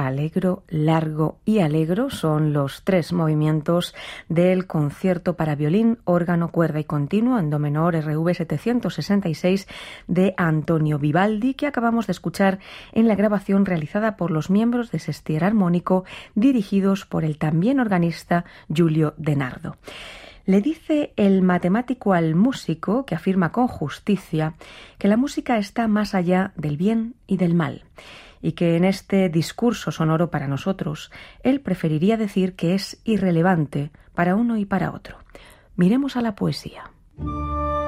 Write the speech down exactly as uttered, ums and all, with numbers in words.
Allegro, Largo y Allegro son los tres movimientos del concierto para violín, órgano, cuerda y continuo en do menor R V setecientos sesenta y seis de Antonio Vivaldi, que acabamos de escuchar en la grabación realizada por los miembros de Sestier Armónico, dirigidos por el también organista Giulio De Nardo. Le dice el matemático al músico, que afirma con justicia que la música está más allá del bien y del mal, y que en este discurso sonoro para nosotros, él preferiría decir que es irrelevante para uno y para otro. Miremos a la poesía.